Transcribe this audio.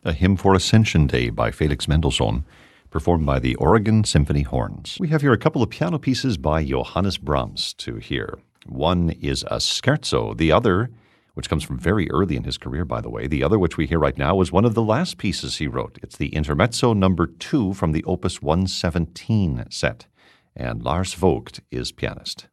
A Hymn for Ascension Day by Felix Mendelssohn, performed by the Oregon Symphony Horns. We have here a couple of piano pieces by Johannes Brahms to hear. One is a scherzo. The other, which comes from very early in his career, by the way, the other which we hear right now was one of the last pieces he wrote. It's the Intermezzo number 2 from the Opus 117 set. And Lars Vogt is pianist.